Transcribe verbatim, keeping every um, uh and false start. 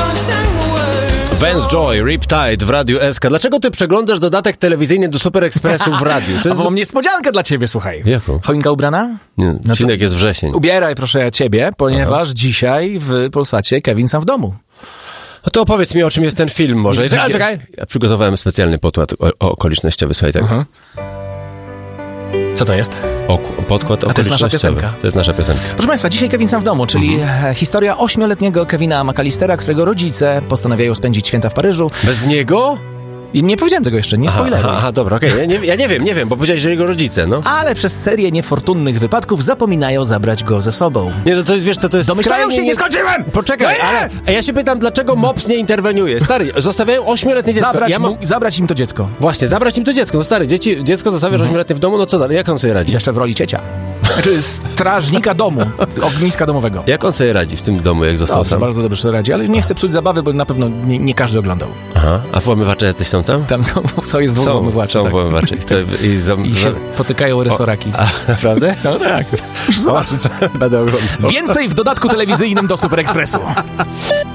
Vance Joy, Riptide w Radiu S K. Dlaczego ty przeglądasz dodatek telewizyjny do Super Expressu w radiu? To jest... A bo mam niespodziankę dla ciebie, słuchaj. Jaką? Choinka ubrana? Nie, no odcinek jest wrzesień. Ubieraj proszę ja ciebie, ponieważ Aha. dzisiaj w Polsacie Kevin sam w domu. No to opowiedz mi, o czym jest ten film może. Czekaj, czekaj. Ja przygotowałem specjalny podkład o, o okolicznościowy, słuchaj tego. Aha. Co to jest? O, podkład okolicznościowy. To jest nasza piosenka. To jest nasza piosenka. Proszę Państwa, dzisiaj Kevin sam w domu, czyli mhm. historia ośmioletniego Kevina McAllistera, którego rodzice postanawiają spędzić święta w Paryżu. Bez niego? I nie powiedziałem tego jeszcze, nie spoileruj. Aha, aha, dobra, okej. Okay. Ja, ja nie wiem, nie wiem, bo powiedziałeś, że jego rodzice, no. Ale przez serię niefortunnych wypadków zapominają zabrać go ze sobą. Nie, no to jest, wiesz co, to jest... Domyślają się, nie skończyłem! Poczekaj, no ale a ja się pytam, dlaczego Mops nie interweniuje? Stary, zostawiają ośmioletnie dziecko. Zabrać, ja mam... mu, zabrać im to dziecko. Właśnie, zabrać im to dziecko. No stary, dzieci, dziecko zostawiasz ośmioletnie w domu, no co dalej, jak on sobie radzi? Jeszcze w roli ciecia. Znaczy strażnika domu, ogniska domowego. Jak on sobie radzi w tym domu, jak został dobrze, sam? Bardzo dobrze sobie radzi, ale nie chcę psuć zabawy, bo na pewno nie, nie każdy oglądał. Aha, a włamywacze jacyś są tam? Tam są, co jest dwóch są, włamywaczy. Są tak. włamywacze. Chcę, i, zam... I się potykają rysoraki. O, a naprawdę? No tak. Muszę zobaczyć. Będę oglądał. Więcej w dodatku telewizyjnym do Super Expressu.